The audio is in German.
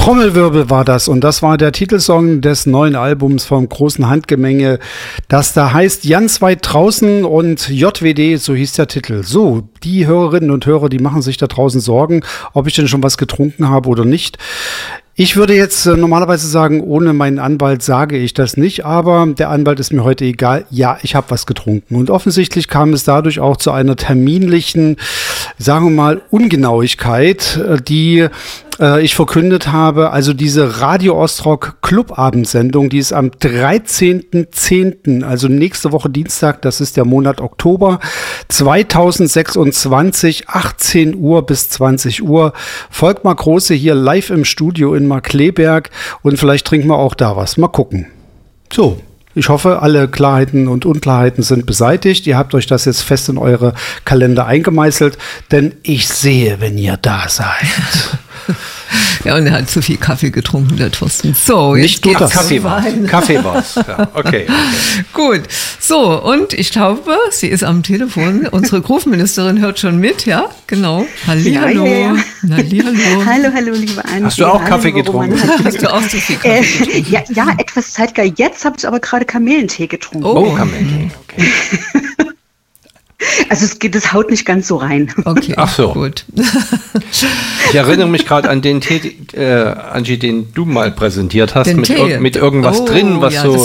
Trommelwirbel war das und das war der Titelsong des neuen Albums vom großen Handgemenge, das da heißt Ganz weit draußen und JWD, so hieß der Titel. So, die Hörerinnen und Hörer, die machen sich da draußen Sorgen, ob ich denn schon was getrunken habe oder nicht. Ich würde jetzt normalerweise sagen, ohne meinen Anwalt sage ich das nicht, aber der Anwalt ist mir heute egal. Ja, ich habe was getrunken und offensichtlich kam es dadurch auch zu einer terminlichen, sagen wir mal, Ungenauigkeit, die ich verkündet habe. Also diese Radio Ostrock Clubabendsendung, die ist am 13.10., also nächste Woche Dienstag, das ist der Monat Oktober 2026, 18 Uhr bis 20 Uhr. Volkmar Große hier live im Studio in Markkleeberg und vielleicht trinken wir auch da was. Mal gucken. So, ich hoffe, alle Klarheiten und Unklarheiten sind beseitigt. Ihr habt euch das jetzt fest in eure Kalender eingemeißelt, denn ich sehe, wenn ihr da seid. Ja, und er hat zu viel Kaffee getrunken, der Thorsten. So, jetzt geht's Kaffee war's. Ja, okay. Gut. So, und ich glaube, sie ist am Telefon. Unsere Groove-Ministerin hört schon mit, ja? Genau. Hallihallo. Ja. Hallihallo. Hallo, liebe Angie. Hast du auch Kaffee getrunken? Hast du auch zu viel Kaffee getrunken? Ja, etwas zeitgar. Jetzt habe ich aber gerade Kamillentee getrunken. Oh, Kamillentee, okay. Also es haut nicht ganz so rein. Okay, ach so. Gut. Ich erinnere mich gerade an den Tee, Angie, den du mal präsentiert hast, mit irgendwas drin, was ja, so